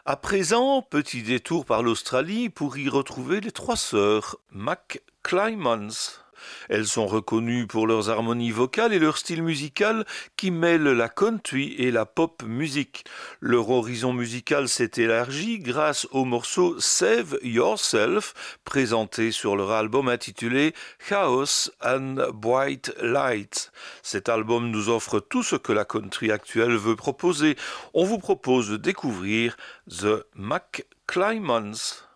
À présent, petit détour par l'Australie pour y retrouver les trois sœurs McClymans. Elles sont reconnues pour leurs harmonies vocales et leur style musical qui mêle la country et la pop musique. Leur horizon musical s'est élargi grâce au morceau Save Yourself, présenté sur leur album intitulé Chaos and Bright Light. Cet album nous offre tout ce que la country actuelle veut proposer. On vous propose de découvrir The McClymans.